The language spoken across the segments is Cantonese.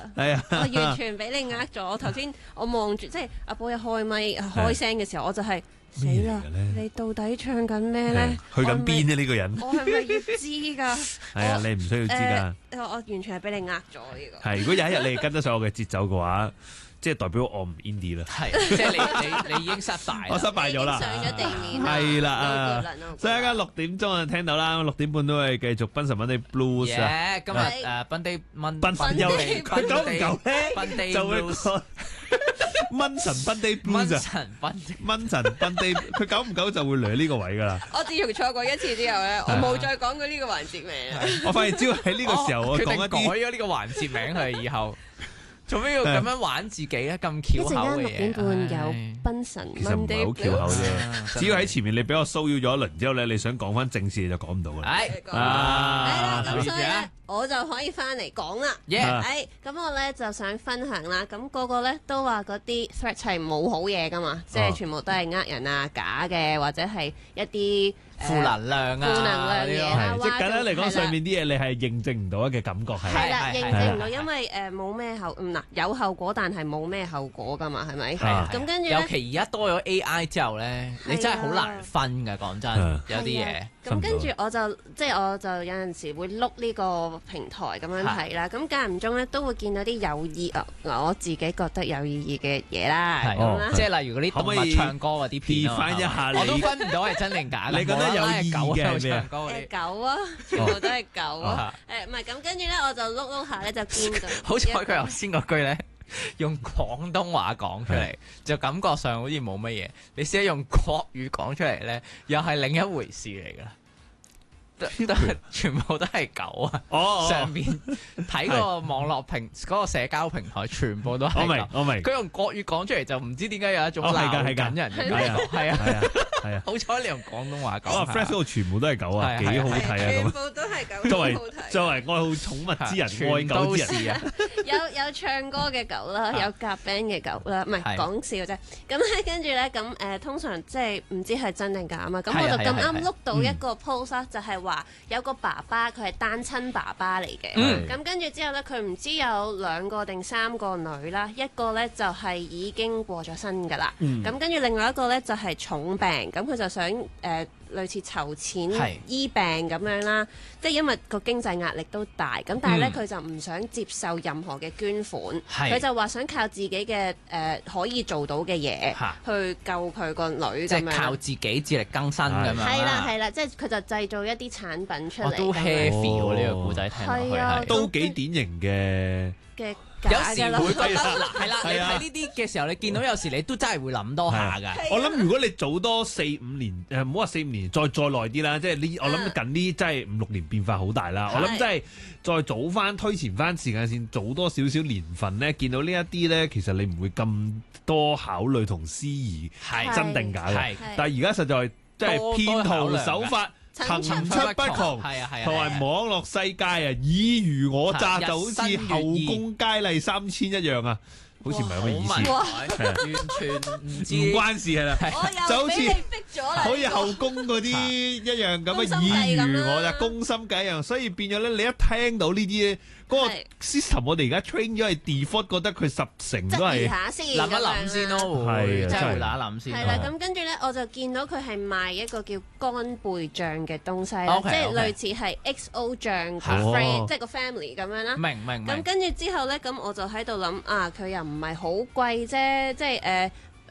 係啊， 我完全俾你呃咗。頭先我望住，即係阿寶一開咪開聲嘅時候，我就係死啦！你到底唱緊咩咧？ 去緊邊呢？呢個人我係咪要知㗎？ 係啊，你唔需要知㗎。 我完全係俾你呃咗呢個。 係，如果有一日你跟得上我嘅節奏嘅話，即係代表我唔 indie 啦。 係，即係你已經失敗， 我失敗咗啦， 上咗地面。 係啦，所以而家6點鐘就聽到啦，6點半都係繼續賓神Monday Blues 啊。 今日賓神又嚟，佢久唔久咧就會講蚊神Monday Blues 啊，蚊神Monday，佢久唔久就會嚟呢個位噶啦。 我自從錯過一次之後咧，我冇再講過呢個環節名。 我發現只要喺呢個時候我講一啲， 改咗呢個環節名佢以後。做咩要咁樣玩自己咧？咁巧口嘅嘢。 一陣間6點半有賓神其實唔係好巧口啫。只要喺前面你俾我騷擾咗一輪之後咧，你想講翻正事你就講唔到噶啦。 係啦，咁所以咧我就可以翻嚟講啦。咁我咧就想分享啦。咁個個咧都話嗰啲 threat 係冇好嘢噶嘛，即係全部都係呃人啊、假嘅或者係一啲負能量嘢啊。 即係簡單嚟講，上面啲嘢你係認證唔到嘅感覺係。 係啦，認證唔到，因為冇咩有後果，但係冇咩後果噶嘛，係咪？咁跟住尤其而家多咗 AI 之後咧，你真係好難分㗎。講真，有啲嘢。 咁跟住我就有陣時會碌呢個平台咁樣睇啦。咁間唔中咧都會見到啲有意我自己覺得有意義嘅嘢啦。 即係例如嗰啲動物唱歌嗰啲片啊， 翻一下我都分唔到係真定假。 你覺得有意義嘅係咩？ 狗啊，全部都係狗啊。唔係咁，跟住咧我就碌下咧就見到。 好彩佢頭先嗰句咧用廣東話講出嚟，就感覺上好似冇乜嘢。你試下用國語講出嚟咧，又係另一回事嚟㗎。全部都係狗啊！上邊睇個網絡嗰個社交平台，全部都係狗。 我明。佢用國語講出嚟就唔知點解有一種鬧緊人嘅感覺。係啊，好彩你用廣東話講。 Fresh 嗰度全部都係狗啊，幾好睇啊！ 全部都係狗， 作為愛好寵物之人，愛狗之人。 有唱歌嘅狗啦，有夾 band 嘅狗啦，唔係講笑啫。咁咧跟住咧咁通常即係唔知係真定假啊嘛。咁我就咁啱碌到一個 post 啦，就係話有個爸爸佢係單親爸爸嚟嘅。咁跟住之後咧，佢唔知有2個定3個女啦，一個咧就係已經過咗身㗎啦。咁跟住另外一個咧就係重病，咁佢就想類似籌錢醫病咁樣啦，即係因為個經濟壓力都大，咁但係咧佢就唔想接受任何嘅捐款，佢就話想靠自己嘅可以做到嘅嘢去救佢個女咁樣， 即係靠自己自力更生咁樣。 係啦，即係佢就製造一啲產品出嚟。 都 heavy 喎，呢個故仔聽落去係都幾典型嘅。 有時會覺得係啦，你睇呢啲嘅時候，你見到有時你都真係會諗多下㗎。 我諗如果你早多4-5年，唔好話4-5年，再耐啲啦，即係呢，我諗近呢真係5-6年變化好大啦。我諗真係再早翻推前翻時間線，早多少少年份咧，見到呢一啲咧，其實你唔會咁多考慮同思疑真定假嘅。但係而家實在即係騙徒手法層出不窮，同埋網絡世界啊，爾虞我詐，就好似後宮佳麗3000一樣啊！好似唔係咁嘅意思， 完全唔知， 唔關事係啦，就好似後宮嗰啲一樣咁嘅爾虞我詐，攻心計一樣，所以變咗咧，你一聽到呢啲咧，嗰個 system 我哋而家 train 咗係 default，覺得佢10成都係諗一諗先咯，係真係會諗一諗先。 係啦，咁跟住咧，我就見到佢係賣一個叫乾貝醬嘅東西啦，即係類似係 XO 醬個 friend，即係個 family 咁樣啦。 明。 咁跟住之後咧，咁我就喺度諗啊，佢又唔係好貴啫，即係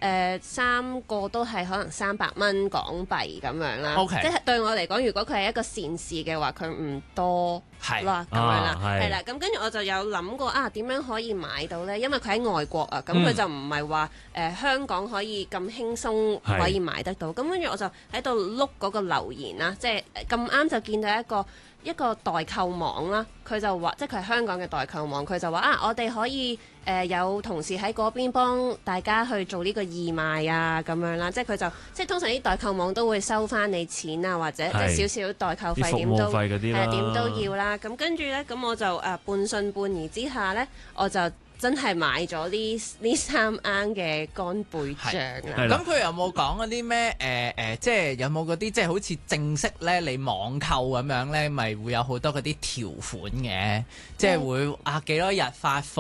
3個都係可能300蚊港幣咁樣啦。即係對我嚟講，如果佢係一個善事嘅話，佢唔多啦咁樣啦，係啦。咁跟住我就有諗過啊，點樣可以買到呢？因為佢喺外國啊，咁佢就唔係話香港可以咁輕鬆可以買得到。咁跟住我就喺度碌嗰個留言啦，即係咁啱就見到一個代購網啦，佢就話，即係佢係香港嘅代購網，佢就話啊，我哋可以有同事喺嗰邊幫大家去做呢個義賣啊咁樣啦，即係佢就即係通常啲代購網都會收翻你錢啊，或者即係少少代購費點都要啦。咁跟住咧，咁我就半信半疑之下咧，我就真係買咗呢3罌嘅乾貝醬啦。 咁佢有冇講嗰啲咩即係有冇嗰啲即係好似正式咧，你網購咁樣咧，咪會有好多嗰啲條款嘅，即係會幾多日發貨